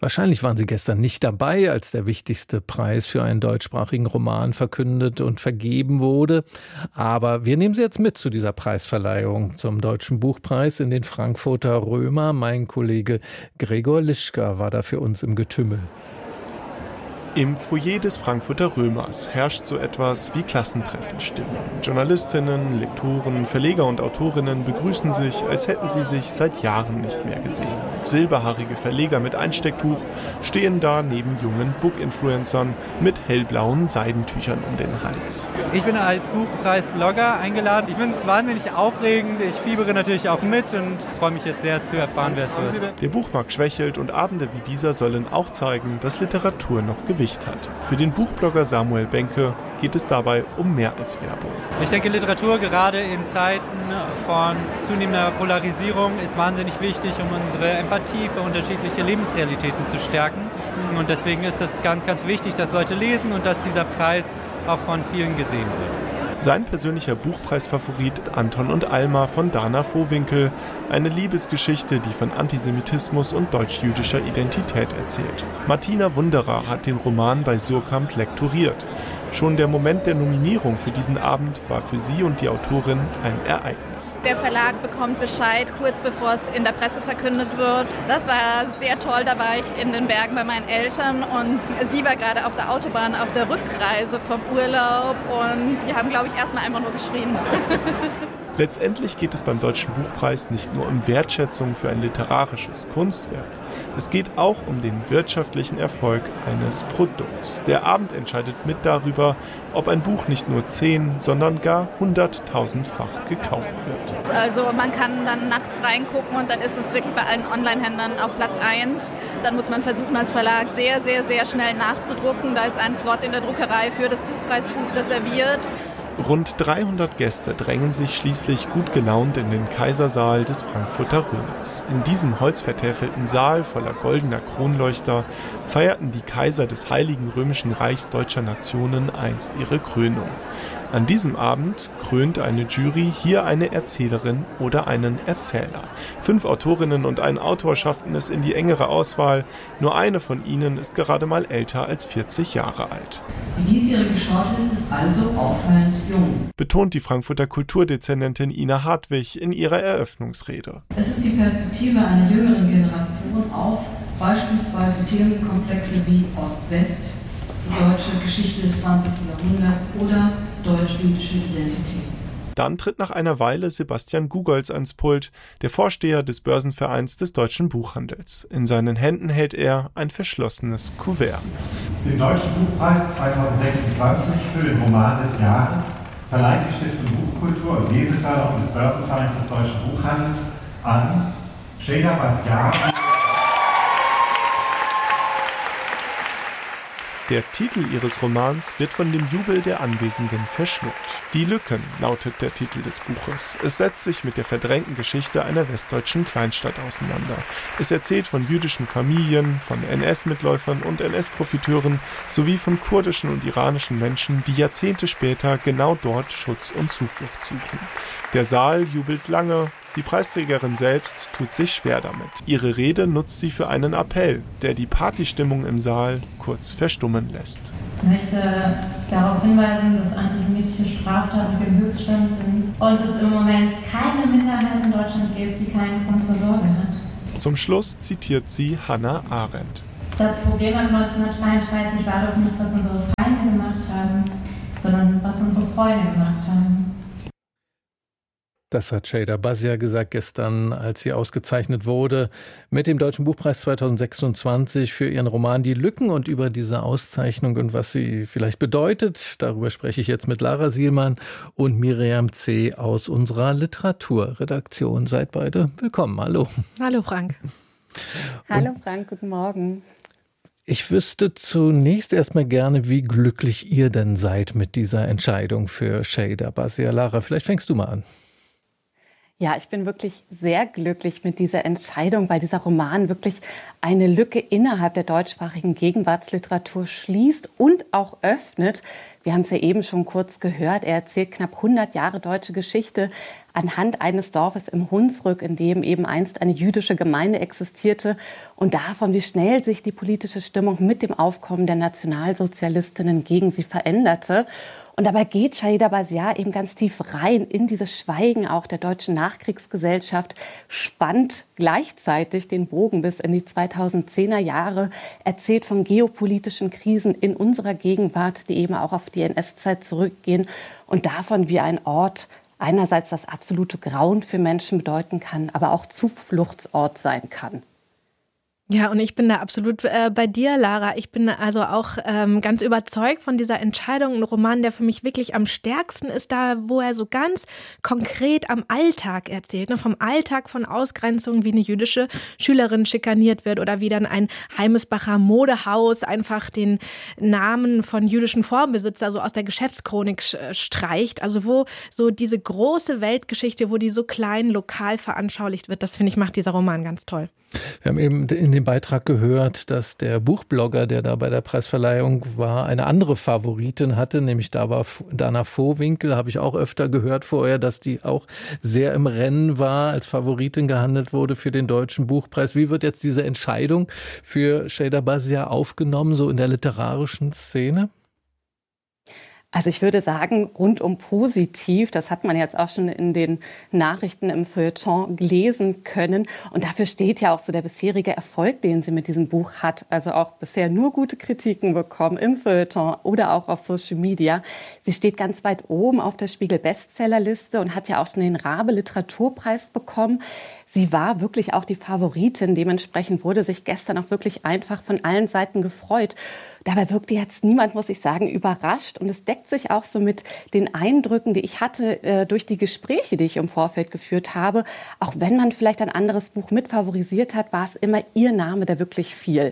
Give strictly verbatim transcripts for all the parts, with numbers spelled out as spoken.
Wahrscheinlich waren Sie gestern nicht dabei, als der wichtigste Preis für einen deutschsprachigen Roman verkündet und vergeben wurde. Aber wir nehmen Sie jetzt mit zu dieser Preisverleihung zum Deutschen Buchpreis in den Frankfurter Römer. Mein Kollege Gregor Lischka war da für uns im Getümmel. Im Foyer des Frankfurter Römers herrscht so etwas wie Klassentreffenstimmung. Journalistinnen, Lektoren, Verleger und Autorinnen begrüßen sich, als hätten sie sich seit Jahren nicht mehr gesehen. Silberhaarige Verleger mit Einstecktuch stehen da neben jungen Book-Influencern mit hellblauen Seidentüchern um den Hals. Ich bin als Buchpreis-Blogger eingeladen. Ich finde es wahnsinnig aufregend. Ich fiebere natürlich auch mit und freue mich jetzt sehr zu erfahren, wer es wird. Der Buchmarkt schwächelt und Abende wie dieser sollen auch zeigen, dass Literatur noch Gewicht hat. Für den Buchblogger Samuel Benke geht es dabei um mehr als Werbung. Ich denke, Literatur gerade in Zeiten von zunehmender Polarisierung ist wahnsinnig wichtig, um unsere Empathie für unterschiedliche Lebensrealitäten zu stärken. Und deswegen ist es ganz, ganz wichtig, dass Leute lesen und dass dieser Preis auch von vielen gesehen wird. Sein persönlicher Buchpreisfavorit Anton und Alma von Dana Vohwinkel. Eine Liebesgeschichte, die von Antisemitismus und deutsch-jüdischer Identität erzählt. Martina Wunderer hat den Roman bei Suhrkamp lektoriert. Schon der Moment der Nominierung für diesen Abend war für sie und die Autorin ein Ereignis. Der Verlag bekommt Bescheid, kurz bevor es in der Presse verkündet wird. Das war sehr toll, da war ich in den Bergen bei meinen Eltern und sie war gerade auf der Autobahn auf der Rückreise vom Urlaub und die haben, glaube ich, erstmal einfach nur geschrien. Letztendlich geht es beim Deutschen Buchpreis nicht nur um Wertschätzung für ein literarisches Kunstwerk. Es geht auch um den wirtschaftlichen Erfolg eines Produkts. Der Abend entscheidet mit darüber, ob ein Buch nicht nur zehn, sondern gar hunderttausendfach gekauft wird. Also man kann dann nachts reingucken und dann ist es wirklich bei allen Online-Händlern auf Platz eins. Dann muss man versuchen, als Verlag sehr, sehr, sehr schnell nachzudrucken. Da ist ein Slot in der Druckerei für das Buchpreisbuch reserviert. Rund dreihundert Gäste drängen sich schließlich gut gelaunt in den Kaisersaal des Frankfurter Römers. In diesem holzvertäfelten Saal voller goldener Kronleuchter feierten die Kaiser des Heiligen Römischen Reichs deutscher Nationen einst ihre Krönung. An diesem Abend krönt eine Jury hier eine Erzählerin oder einen Erzähler. Fünf Autorinnen und ein Autor schafften es in die engere Auswahl. Nur eine von ihnen ist gerade mal älter als vierzig Jahre alt. Die diesjährige Shortlist ist also auffallend jung, betont die Frankfurter Kulturdezernentin Ina Hartwig in ihrer Eröffnungsrede. Es ist die Perspektive einer jüngeren Generation auf beispielsweise Themenkomplexe wie Ost-West, die deutsche Geschichte des zwanzigsten Jahrhunderts oder deutsch-jüdische Identität. Dann tritt nach einer Weile Sebastian Gugolz ans Pult, der Vorsteher des Börsenvereins des deutschen Buchhandels. In seinen Händen hält er ein verschlossenes Kuvert. Den Deutschen Buchpreis zweitausendsechsundzwanzig für den Roman des Jahres verleiht die Stiftung Buchkultur und Leseförderung des Börsenvereins des deutschen Buchhandels an Sheyda Bastian. Der Titel ihres Romans wird von dem Jubel der Anwesenden verschluckt. Die Lücken lautet der Titel des Buches. Es setzt sich mit der verdrängten Geschichte einer westdeutschen Kleinstadt auseinander. Es erzählt von jüdischen Familien, von N S-Mitläufern und N S-Profiteuren sowie von kurdischen und iranischen Menschen, die Jahrzehnte später genau dort Schutz und Zuflucht suchen. Der Saal jubelt lange. Die Preisträgerin selbst tut sich schwer damit. Ihre Rede nutzt sie für einen Appell, der die Partystimmung im Saal kurz verstummen lässt. Ich möchte darauf hinweisen, dass antisemitische Straftaten für den Höchststand sind und es im Moment keine Minderheit in Deutschland gibt, die keinen Grund zur Sorge hat. Zum Schluss zitiert sie Hannah Arendt. Das Problem an neunzehnhundertdreiunddreißig war doch nicht, was unsere Feinde gemacht haben, sondern was unsere Freunde gemacht haben. Das hat Sheyda Bastian gesagt gestern, als sie ausgezeichnet wurde mit dem Deutschen Buchpreis zweitausendsechsundzwanzig für ihren Roman Die Lücken. Und über diese Auszeichnung und was sie vielleicht bedeutet, darüber spreche ich jetzt mit Lara Sielmann und Miriam C. aus unserer Literaturredaktion. Seid beide willkommen. Hallo. Hallo Frank. Hallo Frank, guten Morgen. Ich wüsste zunächst erstmal gerne, wie glücklich ihr denn seid mit dieser Entscheidung für Sheyda Bastian. Lara, vielleicht fängst du mal an. Ja, ich bin wirklich sehr glücklich mit dieser Entscheidung, weil dieser Roman wirklich eine Lücke innerhalb der deutschsprachigen Gegenwartsliteratur schließt und auch öffnet. Wir haben es ja eben schon kurz gehört, er erzählt knapp hundert Jahre deutsche Geschichte, anhand eines Dorfes im Hunsrück, in dem eben einst eine jüdische Gemeinde existierte und davon, wie schnell sich die politische Stimmung mit dem Aufkommen der Nationalsozialistinnen gegen sie veränderte. Und dabei geht Shaida Baziar eben ganz tief rein in dieses Schweigen auch der deutschen Nachkriegsgesellschaft, spannt gleichzeitig den Bogen bis in die zweitausendzehner Jahre, erzählt von geopolitischen Krisen in unserer Gegenwart, die eben auch auf die N S-Zeit zurückgehen und davon, wie ein Ort einerseits das absolute Grauen für Menschen bedeuten kann, aber auch Zufluchtsort sein kann. Ja, und ich bin da absolut äh, bei dir, Lara. Ich bin also auch ähm, ganz überzeugt von dieser Entscheidung. Ein Roman, der für mich wirklich am stärksten ist, da wo er so ganz konkret am Alltag erzählt. Ne? Vom Alltag von Ausgrenzung, wie eine jüdische Schülerin schikaniert wird oder wie dann ein Heimesbacher Modehaus einfach den Namen von jüdischen Vorbesitzer so aus der Geschäftschronik streicht. Also wo so diese große Weltgeschichte, wo die so klein lokal veranschaulicht wird, das finde ich, macht dieser Roman ganz toll. Wir haben eben in dem Beitrag gehört, dass der Buchblogger, der da bei der Preisverleihung war, eine andere Favoritin hatte, nämlich da war Dana Vohwinkel, habe ich auch öfter gehört vorher, dass die auch sehr im Rennen war, als Favoritin gehandelt wurde für den Deutschen Buchpreis. Wie wird jetzt diese Entscheidung für Shaida Baziar aufgenommen, so in der literarischen Szene? Also ich würde sagen, rundum positiv. Das hat man jetzt auch schon in den Nachrichten im Feuilleton lesen können. Und dafür steht ja auch so der bisherige Erfolg, den sie mit diesem Buch hat. Also auch bisher nur gute Kritiken bekommen im Feuilleton oder auch auf Social Media. Sie steht ganz weit oben auf der Spiegel-Bestsellerliste und hat ja auch schon den Rabe-Literaturpreis bekommen. Sie war wirklich auch die Favoritin. Dementsprechend wurde sich gestern auch wirklich einfach von allen Seiten gefreut. Dabei wirkte jetzt niemand, muss ich sagen, überrascht. Und es deckt sich auch so mit den Eindrücken, die ich hatte äh, durch die Gespräche, die ich im Vorfeld geführt habe. Auch wenn man vielleicht ein anderes Buch mit favorisiert hat, war es immer ihr Name, der wirklich fiel.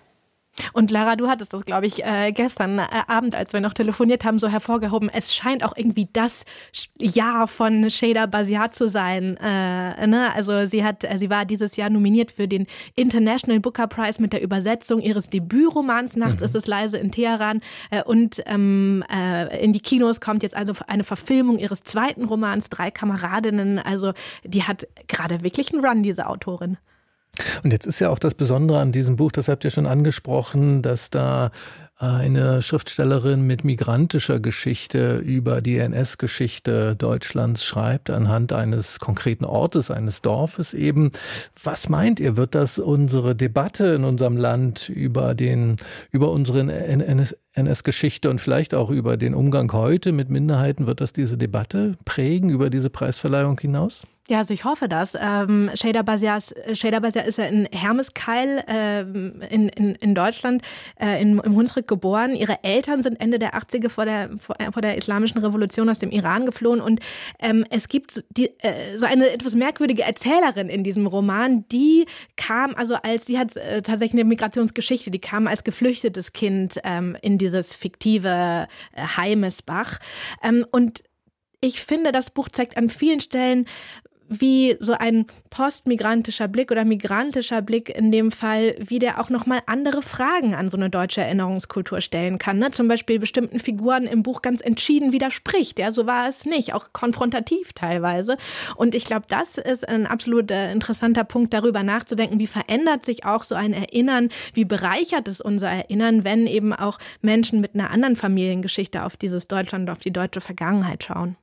Und Lara, du hattest das, glaube ich, äh, gestern äh, Abend, als wir noch telefoniert haben, so hervorgehoben. Es scheint auch irgendwie das Jahr von Shaida Baziar zu sein. Äh, ne? Also sie hat, sie war dieses Jahr nominiert für den International Booker Prize mit der Übersetzung ihres Debütromans Nachts mhm. ist es leise in Teheran. Äh, und ähm, äh, in die Kinos kommt jetzt also eine Verfilmung ihres zweiten Romans Drei Kameradinnen. Also die hat gerade wirklich einen Run, diese Autorin. Und jetzt ist ja auch das Besondere an diesem Buch, das habt ihr schon angesprochen, dass da eine Schriftstellerin mit migrantischer Geschichte über die N S-Geschichte Deutschlands schreibt, anhand eines konkreten Ortes, eines Dorfes eben. Was meint ihr, wird das unsere Debatte in unserem Land über den, über unsere N S-Geschichte und vielleicht auch über den Umgang heute mit Minderheiten, wird das diese Debatte prägen über diese Preisverleihung hinaus? Ja, also ich hoffe das. Ähm, Shaida Baziar Shaida Baziar ist ja in Hermeskeil äh, in, in, in Deutschland, äh, in, im Hunsrück geboren. Ihre Eltern sind Ende der achtziger vor der, vor, vor der islamischen Revolution aus dem Iran geflohen. Und ähm, es gibt die, äh, so eine etwas merkwürdige Erzählerin in diesem Roman, die kam also als, die hat äh, tatsächlich eine Migrationsgeschichte, die kam als geflüchtetes Kind ähm, in dieses fiktive äh, Heimesbach. Ähm, und ich finde, das Buch zeigt an vielen Stellen, wie so ein postmigrantischer Blick oder migrantischer Blick in dem Fall, wie der auch nochmal andere Fragen an so eine deutsche Erinnerungskultur stellen kann. Ne? Zum Beispiel bestimmten Figuren im Buch ganz entschieden widerspricht. Ja, so war es nicht, auch konfrontativ teilweise. Und ich glaube, das ist ein absolut äh, interessanter Punkt, darüber nachzudenken, wie verändert sich auch so ein Erinnern, wie bereichert es unser Erinnern, wenn eben auch Menschen mit einer anderen Familiengeschichte auf dieses Deutschland, auf die deutsche Vergangenheit schauen.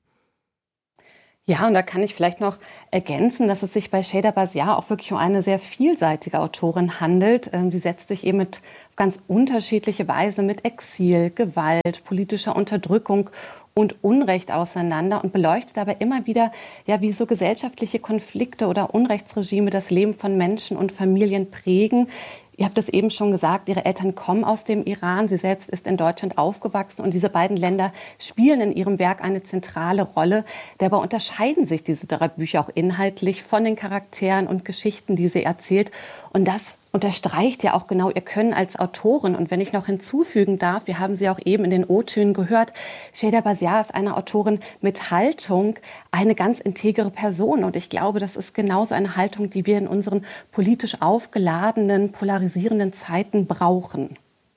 Ja, und da kann ich vielleicht noch ergänzen, dass es sich bei Shaida Baziar auch wirklich um eine sehr vielseitige Autorin handelt. Sie setzt sich eben mit auf ganz unterschiedliche Weise mit Exil, Gewalt, politischer Unterdrückung und Unrecht auseinander und beleuchtet aber immer wieder, ja, wie so gesellschaftliche Konflikte oder Unrechtsregime das Leben von Menschen und Familien prägen. Ihr habt es eben schon gesagt, ihre Eltern kommen aus dem Iran, sie selbst ist in Deutschland aufgewachsen und diese beiden Länder spielen in ihrem Werk eine zentrale Rolle. Dabei unterscheiden sich diese drei Bücher auch inhaltlich von den Charakteren und Geschichten, die sie erzählt. Und das unterstreicht ja auch genau ihr Können als Autorin. Und wenn ich noch hinzufügen darf, wir haben sie auch eben in den O-Tönen gehört, Shaida Baziar ist eine Autorin mit Haltung, eine ganz integere Person. Und ich glaube, das ist genauso eine Haltung, die wir in unseren politisch aufgeladenen, polarisierenden Zeiten brauchen.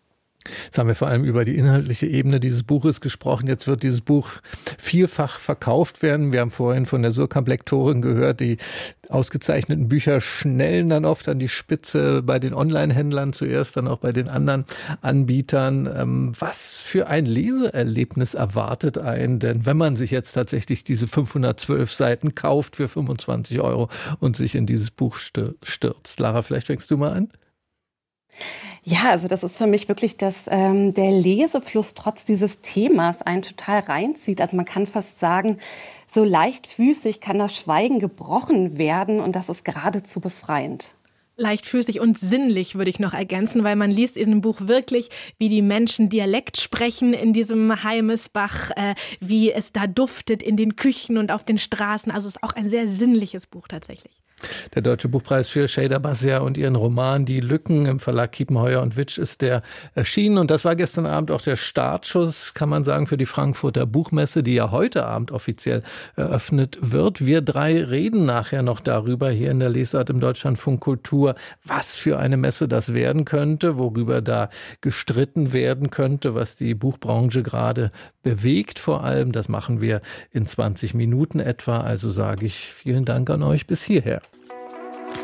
Jetzt haben wir vor allem über die inhaltliche Ebene dieses Buches gesprochen. Jetzt wird dieses Buch vielfach verkauft werden. Wir haben vorhin von der Surkamp-Lektorin gehört, die ausgezeichneten Bücher schnellen dann oft an die Spitze bei den Online-Händlern zuerst, dann auch bei den anderen Anbietern. Was für ein Leseerlebnis erwartet einen denn, wenn man sich jetzt tatsächlich diese fünfhundertzwölf Seiten kauft für fünfundzwanzig Euro und sich in dieses Buch stürzt? Lara, vielleicht fängst du mal an? Ja, also das ist für mich wirklich, dass ähm, der Lesefluss trotz dieses Themas einen total reinzieht. Also man kann fast sagen, so leichtfüßig kann das Schweigen gebrochen werden und das ist geradezu befreiend. Leichtfüßig und sinnlich würde ich noch ergänzen, weil man liest in dem Buch wirklich, wie die Menschen Dialekt sprechen in diesem Heimesbach, äh, wie es da duftet in den Küchen und auf den Straßen. Also es ist auch ein sehr sinnliches Buch tatsächlich. Der Deutsche Buchpreis für Cheyda Baziar und ihren Roman Die Lücken im Verlag Kiepenheuer und Witsch ist der erschienen. Und das war gestern Abend auch der Startschuss, kann man sagen, für die Frankfurter Buchmesse, die ja heute Abend offiziell eröffnet wird. Wir drei reden nachher noch darüber hier in der Lesart im Deutschlandfunk Kultur, was für eine Messe das werden könnte, worüber da gestritten werden könnte, was die Buchbranche gerade bewegt vor allem. Das machen wir in zwanzig Minuten etwa. Also sage ich vielen Dank an euch bis hierher.